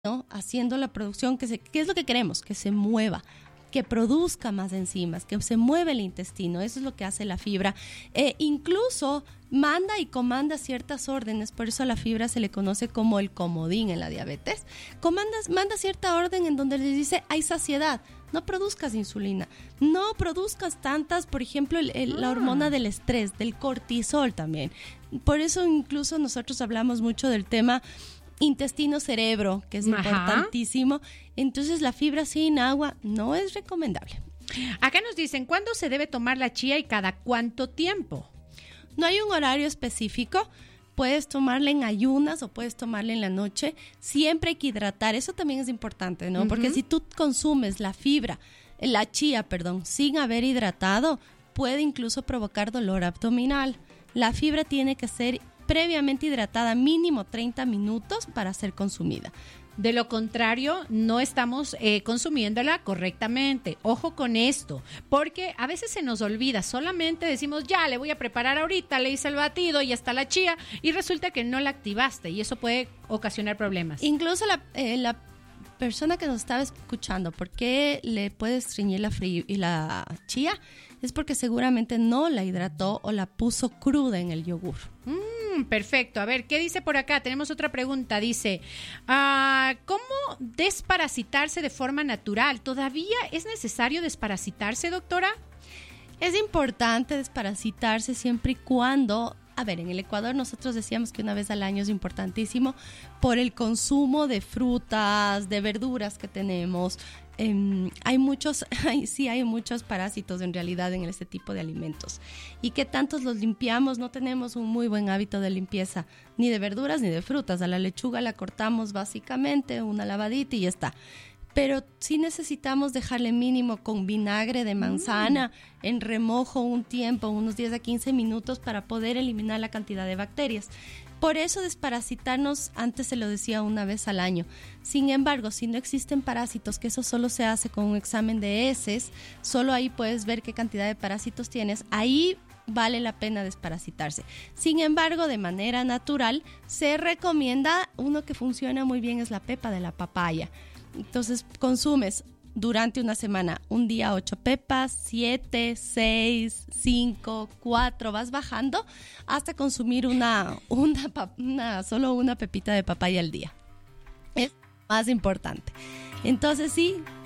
¿no? Haciendo la producción, ¿qué es lo que queremos? Que se mueva, que produzca más enzimas, que se mueva el intestino. Eso es lo que hace la fibra. Incluso manda y comanda ciertas órdenes, por eso a la fibra se le conoce como el comodín en la diabetes. Manda cierta orden en donde les dice, hay saciedad, no produzcas insulina, no produzcas tantas, por ejemplo, la hormona del estrés, del cortisol también. Por eso incluso nosotros hablamos mucho del tema intestino-cerebro, que es importantísimo. Entonces la fibra sin agua no es recomendable. Acá nos dicen, ¿cuándo se debe tomar la chía y cada cuánto tiempo? No hay un horario específico. Puedes tomarla en ayunas o puedes tomarla en la noche. Siempre hay que hidratar. Eso también es importante, ¿no? Porque si tú consumes la chía, sin haber hidratado, puede incluso provocar dolor abdominal. La fibra tiene que ser previamente hidratada, mínimo 30 minutos para ser consumida. De lo contrario, no estamos consumiéndola correctamente. Ojo con esto, porque a veces se nos olvida. Solamente decimos, ya, le voy a preparar ahorita, le hice el batido, ya está la chía, y resulta que no la activaste, y eso puede ocasionar problemas. Incluso la persona que nos estaba escuchando, ¿por qué le puede estreñir la chía? Es porque seguramente no la hidrató o la puso cruda en el yogur. Perfecto. A ver, ¿qué dice por acá? Tenemos otra pregunta. Dice, ¿cómo desparasitarse de forma natural? ¿Todavía es necesario desparasitarse, doctora? Es importante desparasitarse siempre y cuando... A ver, en el Ecuador nosotros decíamos que una vez al año es importantísimo por el consumo de frutas, de verduras que tenemos. Hay muchos parásitos en realidad en este tipo de alimentos. ¿Y qué tantos los limpiamos? No tenemos un muy buen hábito de limpieza, ni de verduras ni de frutas. A la lechuga la cortamos básicamente, una lavadita y ya está. Pero sí necesitamos dejarle mínimo con vinagre de manzana en remojo un tiempo, unos 10 a 15 minutos para poder eliminar la cantidad de bacterias. Por eso desparasitarnos, antes se lo decía una vez al año. Sin embargo, si no existen parásitos, que eso solo se hace con un examen de heces, solo ahí puedes ver qué cantidad de parásitos tienes, ahí vale la pena desparasitarse. Sin embargo, de manera natural, se recomienda, uno que funciona muy bien es la pepa de la papaya. Entonces consumes durante una semana, un día 8 pepas, 7, 6, 5, 4, vas bajando hasta consumir solo una pepita de papaya al día. Es más importante. Entonces sí,